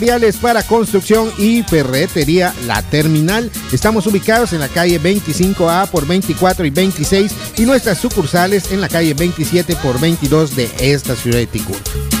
Materiales para construcción y ferretería La Terminal. Estamos ubicados en la calle 25A por 24 y 26 y nuestras sucursales en la calle 27 por 22 de esta ciudad de Ticul.